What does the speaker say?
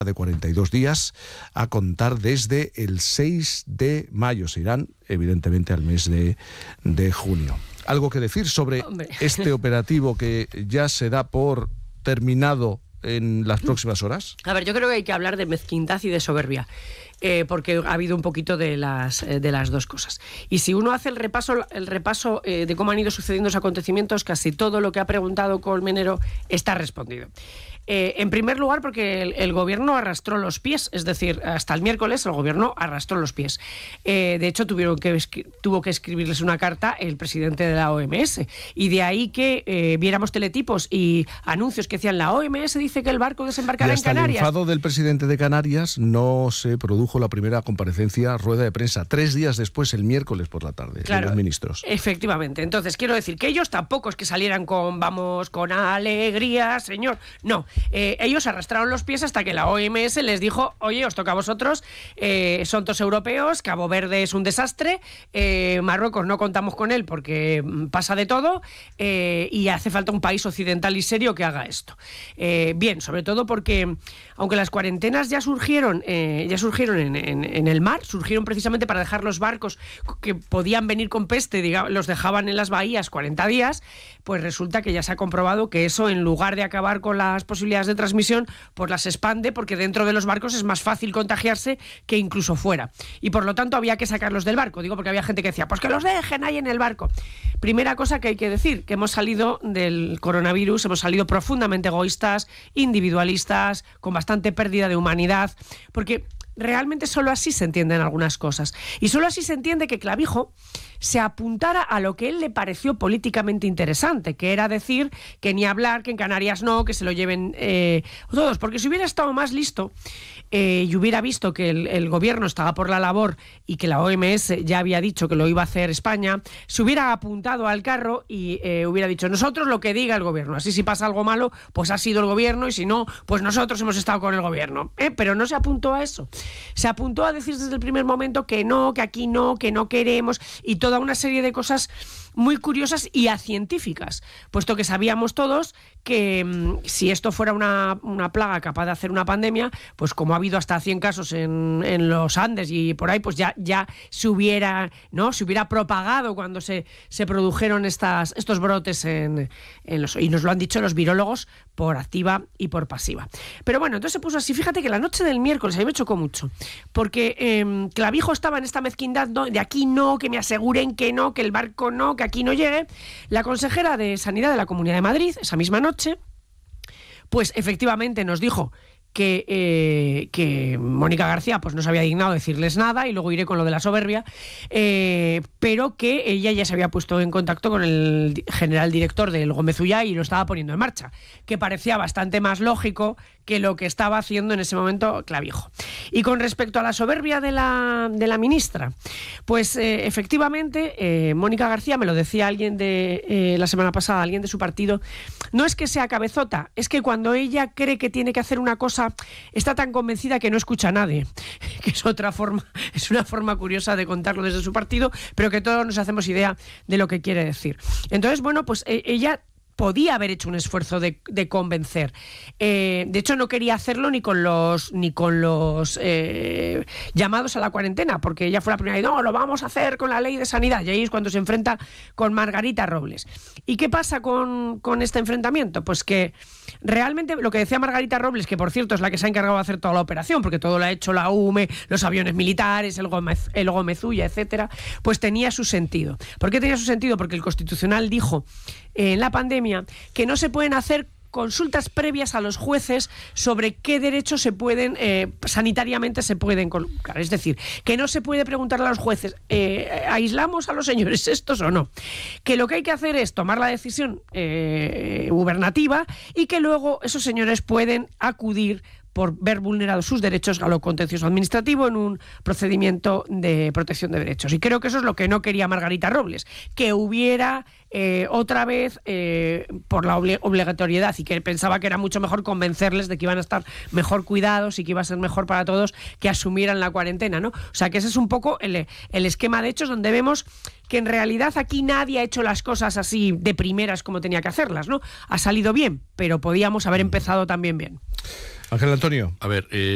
de 42 días a contar desde el 6 de mayo. Se irán, evidentemente, al mes de junio. ¿Algo que decir sobre este operativo que ya se da por terminado en las próximas horas? A ver, yo creo que hay que hablar de mezquindad y de soberbia, porque ha habido un poquito de las dos cosas. Y si uno hace el repaso de cómo han ido sucediendo los acontecimientos, casi todo lo que ha preguntado Colmenero está respondido. En primer lugar, porque el gobierno arrastró los pies, es decir, hasta el miércoles el gobierno arrastró los pies. De hecho, tuvo que escribirles una carta el presidente de la OMS, y de ahí que viéramos teletipos y anuncios que decían: la OMS dice que el barco desembarcará en Canarias. Y hasta el enfado del presidente de Canarias no se produjo la primera comparecencia, rueda de prensa, 3 días después, el miércoles por la tarde, claro, de los ministros. Efectivamente. Entonces, quiero decir que ellos tampoco es que salieran con alegría, señor. No. Ellos arrastraron los pies hasta que la OMS les dijo: oye, os toca a vosotros, son todos europeos, Cabo Verde es un desastre, Marruecos no contamos con él porque pasa de todo, y hace falta un país occidental y serio que haga esto. Bien, sobre todo porque, aunque las cuarentenas ya surgieron en el mar, surgieron precisamente para dejar los barcos que podían venir con peste, los dejaban en las bahías 40 días, pues resulta que ya se ha comprobado que eso, en lugar de acabar con las posibilidades de transmisión, pues las expande, porque dentro de los barcos es más fácil contagiarse que incluso fuera. Y por lo tanto había que sacarlos del barco. Digo porque había gente que decía: pues que los dejen ahí en el barco. Primera cosa que hay que decir, que hemos salido del coronavirus, hemos salido profundamente egoístas, individualistas, con bastante pérdida de humanidad, porque realmente solo así se entienden algunas cosas. Y solo así se entiende que Clavijo se apuntara a lo que él le pareció políticamente interesante, que era decir que ni hablar, que en Canarias no, que se lo lleven todos. Porque si hubiera estado más listo y hubiera visto que el gobierno estaba por la labor y que la OMS ya había dicho que lo iba a hacer España, se hubiera apuntado al carro y hubiera dicho: nosotros lo que diga el gobierno. Así, si pasa algo malo, pues ha sido el gobierno, y si no, pues nosotros hemos estado con el gobierno. Pero no se apuntó a eso. Se apuntó a decir desde el primer momento que no, que aquí no, que no queremos, y toda una serie de cosas muy curiosas y acientíficas, puesto que sabíamos todos que si esto fuera una plaga capaz de hacer una pandemia, pues como ha habido hasta 100 casos en los Andes y por ahí, pues ya se hubiera propagado cuando se produjeron estos brotes y nos lo han dicho los virólogos por activa y por pasiva. Pero bueno, entonces se puso así. Fíjate que la noche del miércoles a mí me chocó mucho, porque Clavijo estaba en esta mezquindad, ¿no? De aquí no, que me aseguren que no, que el barco no, que aquí no llegue. La consejera de Sanidad de la Comunidad de Madrid, esa misma noche, pues efectivamente nos dijo que Mónica García pues no se había dignado decirles nada, y luego iré con lo de la soberbia, pero que ella ya se había puesto en contacto con el general director del Gómez Ullá y lo estaba poniendo en marcha, que parecía bastante más lógico que lo que estaba haciendo en ese momento Clavijo. Y con respecto a la soberbia de la ministra, pues efectivamente, Mónica García, me lo decía alguien la semana pasada, alguien de su partido, no es que sea cabezota, es que cuando ella cree que tiene que hacer una cosa, está tan convencida que no escucha a nadie, que es una forma curiosa de contarlo desde su partido, pero que todos nos hacemos idea de lo que quiere decir. Entonces, bueno, pues ella podía haber hecho un esfuerzo de convencer. De hecho, no quería hacerlo ni con los llamados a la cuarentena, porque ella fue la primera y no, lo vamos a hacer con la ley de sanidad. Y ahí es cuando se enfrenta con Margarita Robles. ¿Y qué pasa con este enfrentamiento? Pues que realmente lo que decía Margarita Robles, que por cierto es la que se ha encargado de hacer toda la operación, porque todo lo ha hecho la UME, los aviones militares, el Gómez Ullá, etcétera, pues tenía su sentido. ¿Por qué tenía su sentido? Porque el Constitucional dijo en la pandemia que no se pueden hacer consultas previas a los jueces sobre qué derechos se pueden sanitariamente se pueden colocar. Es decir, que no se puede preguntarle a los jueces: ¿aislamos a los señores estos o no? Que lo que hay que hacer es tomar la decisión gubernativa, y que luego esos señores pueden acudir por ver vulnerados sus derechos a lo contencioso administrativo en un procedimiento de protección de derechos. Y creo que eso es lo que no quería Margarita Robles, que hubiera otra vez por la obligatoriedad, y que pensaba que era mucho mejor convencerles de que iban a estar mejor cuidados y que iba a ser mejor para todos que asumieran la cuarentena, ¿no? O sea, que ese es un poco el esquema de hechos, donde vemos que en realidad aquí nadie ha hecho las cosas así de primeras como tenía que hacerlas, ¿no? Ha salido bien, pero podíamos haber empezado también bien. Ángel Antonio. A ver,